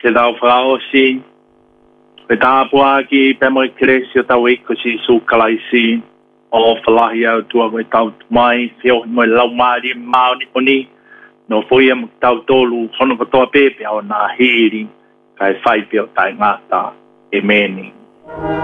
ke dau frao si. Pe tāpua ki pemo kresi o tau iko si sukalaisi o whalahi au tua koe tau mai, whio mo lau maari maoni oni, no fuia mo tau tolu, hono katoa pepe o nā hiri, kai whai pio tai ngāta, e meni.